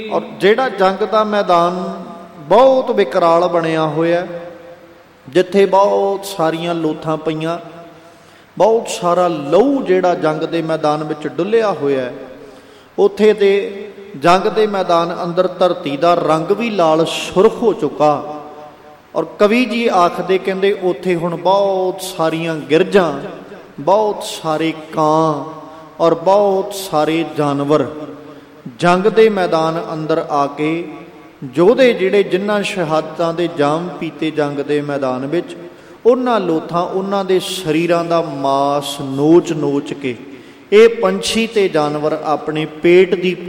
ਔਰ ਜਿਹੜਾ ਜੰਗ ਦਾ ਮੈਦਾਨ ਬਹੁਤ ਵਿਕਰਾਲ ਬਣਿਆ ਹੋਇਆ, ਜਿੱਥੇ ਬਹੁਤ ਸਾਰੀਆਂ ਲੋਥਾਂ ਪਈਆਂ, ਬਹੁਤ ਸਾਰਾ ਲਹੂ ਜਿਹੜਾ ਜੰਗ ਦੇ ਮੈਦਾਨ ਵਿੱਚ ਡੁੱਲਿਆ ਹੋਇਆ, ਉੱਥੇ ਦੇ ਜੰਗ ਦੇ ਮੈਦਾਨ ਅੰਦਰ ਧਰਤੀ ਦਾ ਰੰਗ ਵੀ ਲਾਲ ਸੁਰਖ ਹੋ ਚੁੱਕਾ। ਔਰ ਕਵੀ ਜੀ ਆਖਦੇ, ਕਹਿੰਦੇ ਉੱਥੇ ਹੁਣ ਬਹੁਤ ਸਾਰੀਆਂ ਗਿਰਜਾਂ, ਬਹੁਤ ਸਾਰੇ ਕਾਂ ਔਰ ਬਹੁਤ ਸਾਰੇ ਜਾਨਵਰ ਜੰਗ ਦੇ ਮੈਦਾਨ ਅੰਦਰ ਆ ਕੇ ਯੋਧੇ ਜਿਹੜੇ ਜਿਨ੍ਹਾਂ ਸ਼ਹਾਦਤਾਂ ਦੇ ਜਾਮ ਪੀਤੇ ਜੰਗ ਦੇ ਮੈਦਾਨ ਵਿੱਚ, ਉਹਨਾਂ ਲੋਥਾਂ, ਉਹਨਾਂ ਦੇ ਸਰੀਰਾਂ ਦਾ ਮਾਸ ਨੋਚ ਨੋਚ ਕੇ ਇਹ ਪੰਛੀ ਤੇ ਜਾਨਵਰ ਆਪਣੇ ਪੇਟ ਦੀ